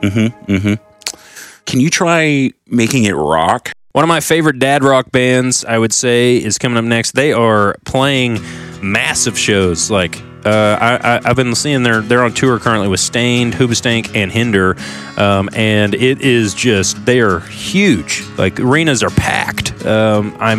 Can you try making it rock? One of my favorite dad rock bands, I would say, is coming up next. They are playing massive shows. Like, I've been seeing they're on tour currently with Stained, Hoobastank, and Hinder, and it is just, they are huge. Like, arenas are packed. I'm